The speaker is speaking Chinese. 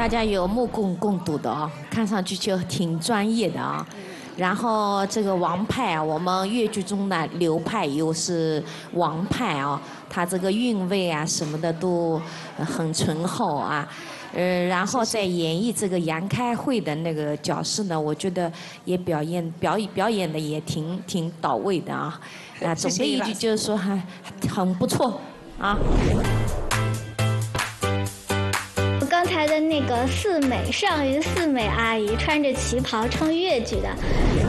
大家有目共睹的啊，看上去就挺专业的啊。然后这个王派啊，我们越剧中的流派又是王派啊，他这个韵味啊什么的都很醇厚啊。然后在演绎这个杨开慧的那个角色呢，我觉得也表演的也挺到位的啊。总的一句就是说还很不错啊。 刚才的那个四美上云四美阿姨穿着旗袍唱越剧的，